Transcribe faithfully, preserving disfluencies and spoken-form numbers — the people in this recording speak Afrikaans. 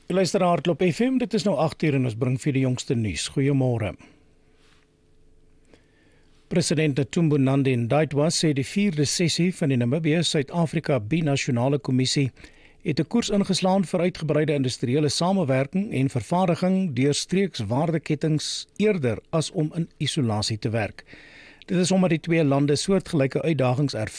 Jy luister na Hardloop F M, dit is nou agt uur en ons bring vir die jongste nuus. Goeiemôre. President Netumbo Nandi-Ndaitwah sê die vierde sessie van die Namibië-Suid-Afrika Binasionale Kommissie het 'n koers ingeslaan vir uitgebreide industriële samewerking en vervaardiging deur streekswaardeketings eerder as om in isolasie te werk. Dit is omdat die twee lande soortgelyke uitdagings ervaar